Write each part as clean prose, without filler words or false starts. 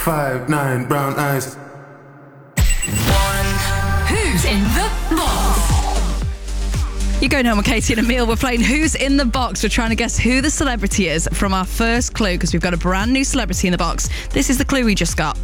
5'9" brown eyes. Who's in the box? You're going home with Katie and Emil. We're playing Who's in the Box. We're trying to guess who the celebrity is from our first clue because we've got a brand new celebrity in the box. This is the clue we just got.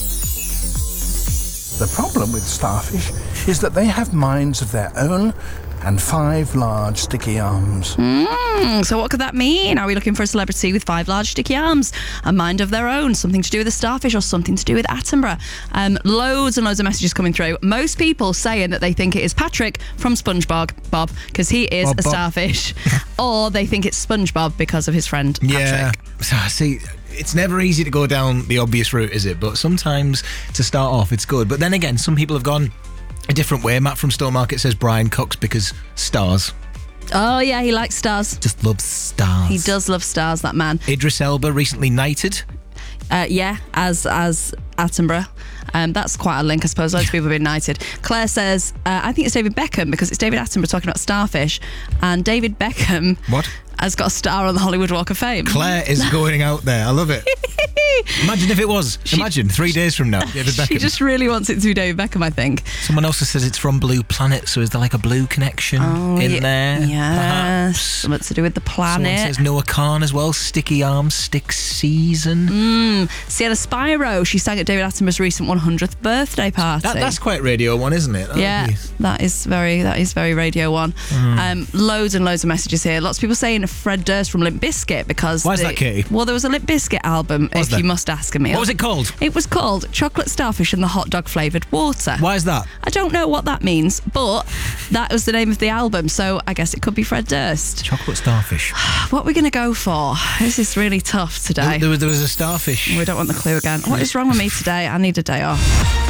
The problem with starfish is that they have minds of their own and 5 large sticky arms. So what could that mean? Are we looking for a celebrity with 5 large sticky arms, a mind of their own, something to do with a starfish or something to do with Attenborough? Loads and loads of messages coming through. Most people saying that they think it is Patrick from SpongeBob, because he is a starfish. Or they think it's SpongeBob because of his friend Patrick. Yeah, so see, it's never easy to go down the obvious route, is it? But sometimes to start off, it's good. But then again, some people have gone a different way. Matt from Stowmarket says Brian Cox because stars. Oh, yeah, he likes stars. Just loves stars. He does love stars, that man. Idris Elba recently knighted. Yeah, as Attenborough. That's quite a link, I suppose. Loads of people have been knighted. Claire says, I think it's David Beckham because it's David Attenborough talking about starfish. And David Beckham has got a star on the Hollywood Walk of Fame. Claire is going out there. I love it. Imagine if it was. Imagine 3 days from now, David Beckham. She just really wants it to be David Beckham, I think. Someone else says it's from Blue Planet, so is there like a blue connection in there? Yes. Something to do with the planet. Someone says Noah Khan as well. Sticky Arms, Stick Season. Sienna Spyro, she sang at David Attenborough's recent 100th birthday party. That's quite Radio 1, isn't it? That is very Radio 1. Loads and loads of messages here. Lots of people saying Fred Durst from Limp Bizkit because... Why is that, Katie? Well, there was a Limp Bizkit album, if you must ask me. What was it called? It was called Chocolate Starfish and the Hot Dog Flavoured Water. Why is that? I don't know what that means, but that was the name of the album, so I guess it could be Fred Durst. Chocolate Starfish. What are we going to go for? This is really tough today. There was a starfish. We don't want the clue again. What is wrong with me today? I need a day off.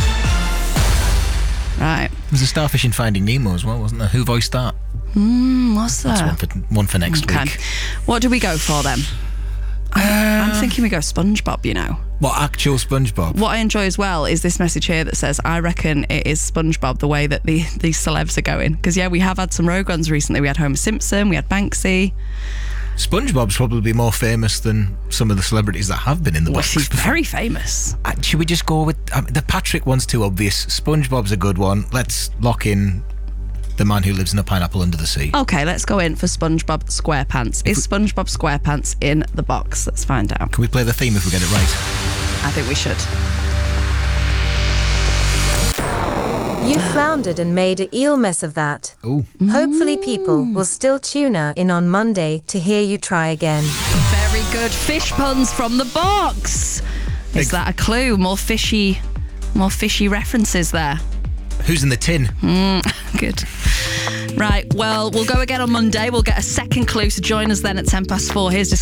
Right. There's a starfish in Finding Nemo as well, wasn't there? Who voiced that? What's that? That's one for next week. What do we go for then? I'm thinking we go SpongeBob, you know. What, actual SpongeBob? What I enjoy as well is this message here that says, I reckon it is SpongeBob the way that these celebs are going. Because, yeah, we have had some rogue ones recently. We had Homer Simpson, we had Banksy. SpongeBob's probably more famous than some of the celebrities that have been in the box. He's very famous. Should we just go with... the Patrick one's too obvious. SpongeBob's a good one. Let's lock in the man who lives in a pineapple under the sea. Okay, let's go in for SpongeBob SquarePants. Is SpongeBob SquarePants in the box? Let's find out. Can we play the theme if we get it right? I think we should. You floundered and made a eel mess of that. Ooh. Hopefully people will still tune in on Monday to hear you try again. Very good fish puns from the box. Is that a clue? More fishy references there. Who's in the tin? Good. Right, well, we'll go again on Monday. We'll get a second clue, so join us then at 4:10. Here's